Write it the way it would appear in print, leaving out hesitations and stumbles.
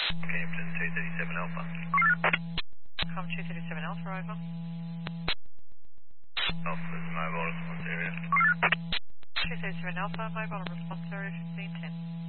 Campton 237 Alpha. Com 237 Alpha, over. Alpha's mobile response area. 237 Alpha, mobile and response area 1510.